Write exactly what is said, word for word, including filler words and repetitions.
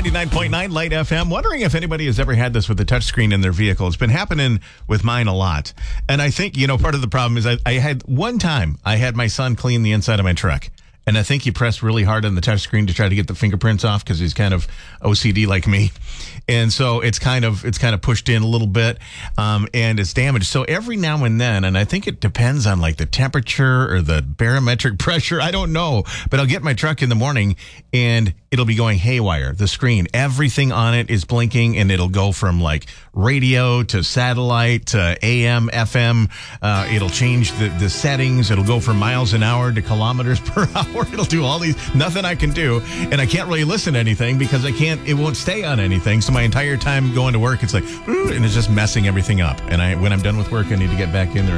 ninety-nine point nine Light F M. Wondering if anybody has ever had this with the touchscreen in their vehicle. It's been happening with mine a lot. And I think, you know, part of the problem is I, I had one time I had my son clean the inside of my truck. And I think he pressed really hard on the touchscreen to try to get the fingerprints off because he's kind of O C D like me. And so it's kind of it's kind of pushed in a little bit um, and it's damaged. So every now and then, and I think it depends on like the temperature or the barometric pressure. I don't know. But I'll get my truck in the morning and it'll be going haywire. The screen, everything on it is blinking and it'll go from like radio to satellite to A M, F M. Uh, it'll change the, the settings. It'll go from miles an hour to kilometers per hour. It'll do all these, nothing I can do. And I can't really listen to anything because I can't, it won't stay on anything. So my entire time going to work, it's like, and it's just messing everything up. And I, when I'm done with work, I need to get back in there